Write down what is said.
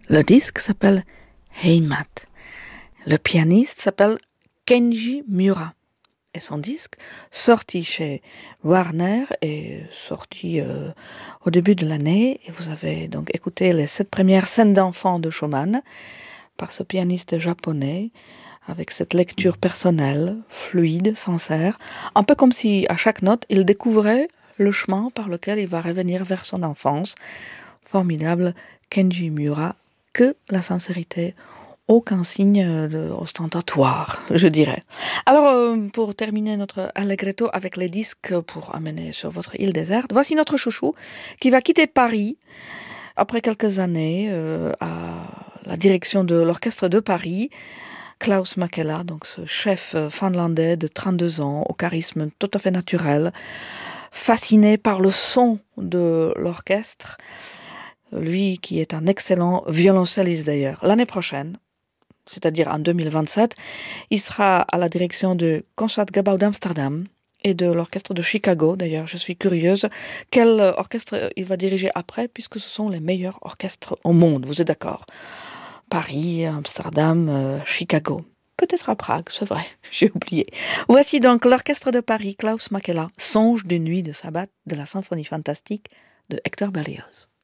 Le disque s'appelle Heimat. Le pianiste s'appelle Kenji Miura. Et son disque, sorti chez Warner et sorti au début de l'année. Et vous avez donc écouté les 7 premières scènes d'enfants de Schumann par ce pianiste japonais avec cette lecture personnelle, fluide, sincère. Un peu comme si à chaque note, il découvrait le chemin par lequel il va revenir vers son enfance. Formidable Kenji Miura, que la sincérité, aucun signe ostentatoire, je dirais. Alors, pour terminer notre allegretto avec les disques pour amener sur votre île déserte, voici notre chouchou qui va quitter Paris après quelques années à la direction de l'orchestre de Paris. Klaus Mäkelä, donc ce chef finlandais de 32 ans, au charisme tout à fait naturel, fasciné par le son de l'orchestre, lui qui est un excellent violoncelliste d'ailleurs. L'année prochaine, c'est-à-dire en 2027, il sera à la direction du Concertgebouw d'Amsterdam et de l'orchestre de Chicago. D'ailleurs, je suis curieuse quel orchestre il va diriger après, puisque ce sont les meilleurs orchestres au monde, vous êtes d'accord? Paris, Amsterdam, Chicago. Peut-être à Prague, c'est vrai, j'ai oublié. Voici donc l'orchestre de Paris, Klaus Mäkelä, Songe d'une nuit de sabbat de la symphonie fantastique de Hector Berlioz.